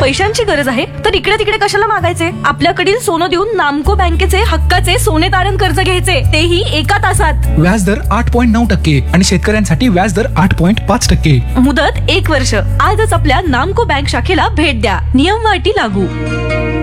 पैशांची गरज आहे तर इकडे तिकडे कशाला मागायचे? आपल्याकडील सोनं देऊन नामको बँकेचे हक्काचे सोने तारण कर्ज घ्यायचे, तेही एका तासात. व्याजदर 8.9% आणि शेतकऱ्यांसाठी व्याजदर 8.5%. मुदत 1 वर्ष. आजच आपल्या नामको बँक शाखेला भेट द्या. नियम व अटी लागू.